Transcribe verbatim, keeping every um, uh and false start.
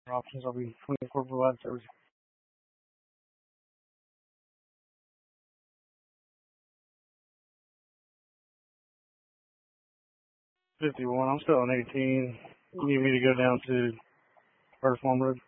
options. I'll be twenty-four provided service. fifty-one. I'm still on eighteen. You need me to go down to First Farm Road?